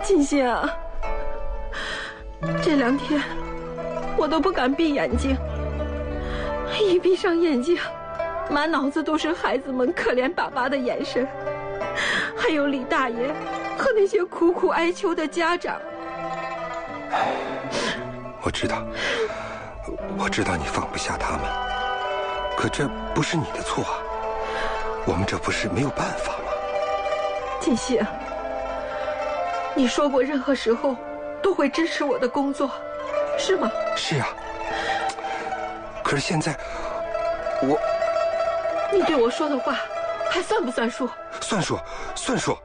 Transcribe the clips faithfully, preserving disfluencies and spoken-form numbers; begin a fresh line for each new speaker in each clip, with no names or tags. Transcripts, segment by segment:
金星啊，这两天我都不敢闭眼睛，一闭上眼睛，满脑子都是孩子们可怜巴巴的眼神，还有李大爷和那些苦苦哀求的家长。
我知道，我知道你放不下他们，可这不是你的错啊，我们这不是没有办法吗？
金星，你说过任何时候都会支持我的工作，是吗？
是啊，可是现在我……
你对我说的话还算不算数？
算数，算数。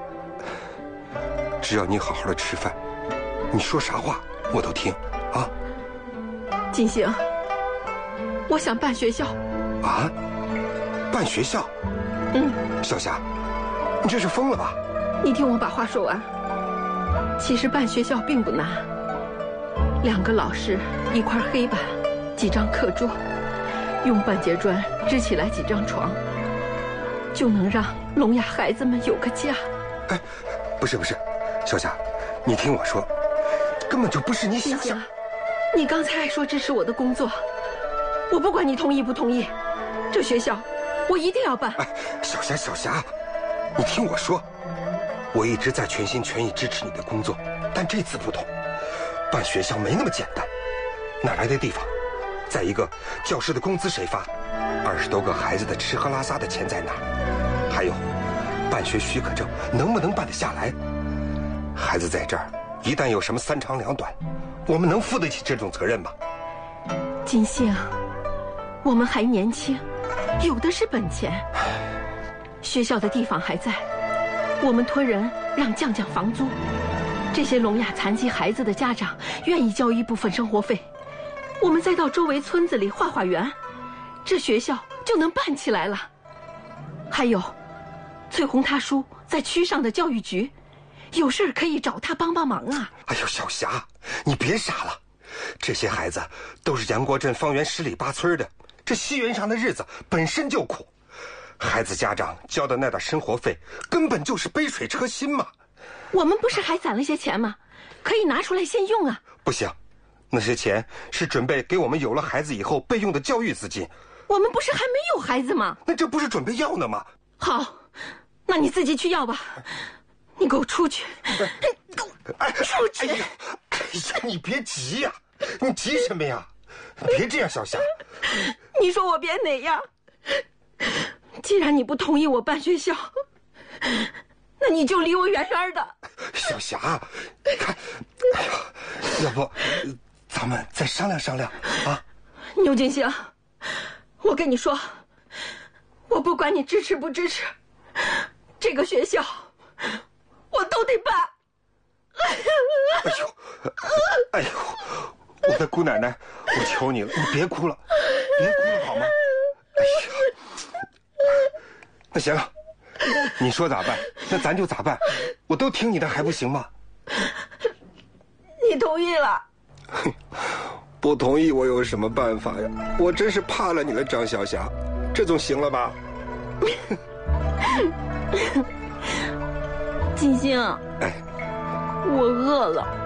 只要你好好的吃饭，你说啥话我都听啊。
金星，我想办学校。
啊？办学校？
嗯。
小霞，你这是疯了吧？
你听我把话说完。其实办学校并不难，两个老师，一块黑板，几张课桌，用半截砖支起来几张床，就能让聋哑孩子们有个家。
哎，不是不是，小霞，你听我说，根本就不是你想象。
你刚才还说支持我的工作，我不管你同意不同意，这学校我一定要办。
哎，小霞小霞，你听我说，我一直在全心全意支持你的工作，但这次不同，办学校没那么简单。哪来的地方？再一个，教师的工资谁发？二十多个孩子的吃喝拉撒的钱在哪？还有，办学许可证能不能办得下来？孩子在这儿，一旦有什么三长两短，我们能负得起这种责任吗？
金星，我们还年轻，有的是本钱。学校的地方还在，我们托人让降降房租，这些聋哑残疾孩子的家长愿意交一部分生活费，我们再到周围村子里画画园，这学校就能办起来了。还有，翠红她叔在区上的教育局，有事可以找他帮帮忙啊。
哎呦，小霞，你别傻了，这些孩子都是杨国镇方圆十里八村的，这西园上的日子本身就苦，孩子家长交的那点生活费根本就是杯水车薪嘛。
我们不是还攒了些钱吗？可以拿出来先用啊。
不行，那些钱是准备给我们有了孩子以后备用的教育资金。
我们不是还没有孩子吗？
那这不是准备要呢吗？
好，那你自己去要吧。你给我出去！你给我出去！
哎呀，哎呀，你别急呀、啊，你急什么呀？别这样，小霞。
你说我别哪样？既然你不同意我办学校，那你就离我远远的。
小霞，看，哎呀，要不咱们再商量商量啊？
牛金星，我跟你说，我不管你支持不支持，这个学校我都得办。
哎呦，哎呦，我的姑奶奶，我求你了，你别哭了，别哭了好吗？哎呀，那行了，你说咋办，那咱就咋办，我都听你的，还不行吗？
你同意了？
不同意我有什么办法呀？我真是怕了你了，张小霞，这总行了吧？
金星，
哎，
我饿了。